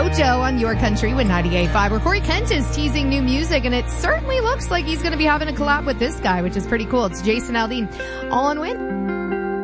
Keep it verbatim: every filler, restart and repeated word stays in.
Kojo on Your Country with ninety-eight point five, where Corey Kent is teasing new music, and it certainly looks like he's going to be having a collab with this guy, which is pretty cool. It's Jason Aldean, all on Win.